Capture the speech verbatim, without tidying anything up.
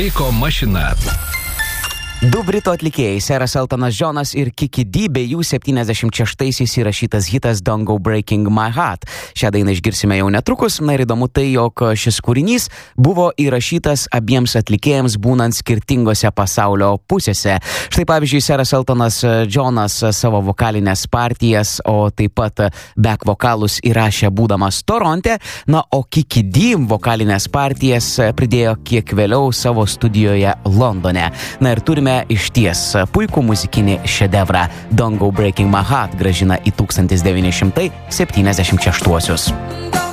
Laiko mašina. Du britų atlikėjai, Seras Eltonas Džonas ir Kiki D, bei jų septyniasdešimt šeštaisiais įrašytas hitas Don't Go Breaking My Heart. Šią dainą išgirsime jau netrukus, na ir įdomu tai, jog šis kūrinys buvo įrašytas abiems atlikėjams būnant skirtingose pasaulio pusėse. Štai pavyzdžiui, Seras Eltonas Džonas savo vokalinės partijas, o taip pat back vokalus įrašė būdamas Toronte, na o Kiki D vokalinės partijas pridėjo kiek vėliau savo studijoje Londone. Na ir turime išties puikų muzikinį šedevrą. Don't Go Breaking My Heart grąžina į tūkstantis devyni šimtai septyniasdešimt šeštuosius.